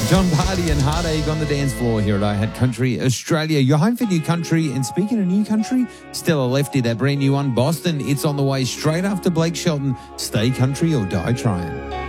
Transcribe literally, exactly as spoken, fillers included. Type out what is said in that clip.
John Party and Heartache on the dance floor here at I Had Country Australia. You're home for new country. And speaking of new country, still a lefty, that brand new one, Boston. It's on the way straight after Blake Shelton. Stay country or die trying.